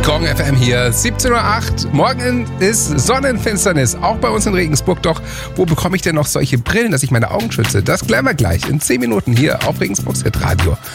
Kong FM hier, 17.08 Uhr. Morgen ist Sonnenfinsternis, auch bei uns in Regensburg. Doch wo bekomme ich denn noch solche Brillen, dass ich meine Augen schütze? Das klären wir gleich in 10 Minuten hier auf Regensburgs Hitradio.